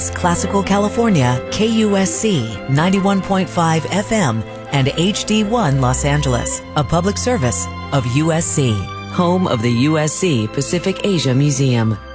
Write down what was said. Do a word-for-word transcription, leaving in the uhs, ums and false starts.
Classical California, K U S C ninety-one point five F M, and H D one Los Angeles, a public service of U S C, home of the U S C Pacific Asia Museum.